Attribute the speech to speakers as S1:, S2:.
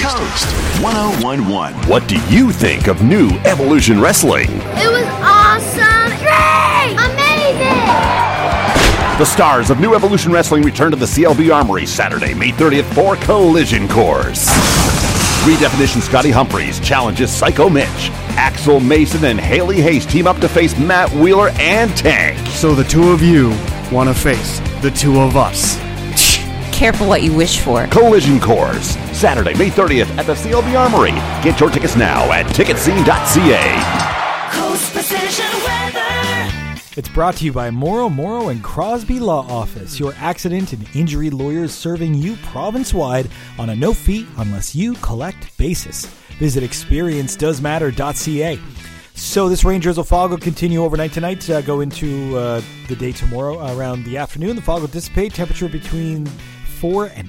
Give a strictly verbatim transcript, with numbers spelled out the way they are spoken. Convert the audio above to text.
S1: Coast one oh one point one. What do you think of new Evolution Wrestling?
S2: It was awesome! Great! Amazing!
S1: The stars of New Evolution Wrestling return to the C L B Armory Saturday, May thirtieth for Collision Course. Redefinition Scotty Humphreys challenges Psycho Mitch. Axel Mason and Haley Hayes team up to face Matt Wheeler and Tank.
S3: So the two of you want to face the two of us.
S4: Careful what you wish for.
S1: Collision Course, Saturday, May thirtieth at the C L B Armory. Get your tickets now at ticket scene dot c a.
S5: Coast Precision Weather.
S6: It's brought to you by Morrow, Morrow and Crosby Law Office, your accident and injury lawyers serving you province-wide on a no-fee unless you collect basis. Visit experience does matter dot c a. So this rain drizzle fog will continue overnight tonight, uh, go into uh, the day tomorrow. Around the afternoon, the fog will dissipate, temperature between four and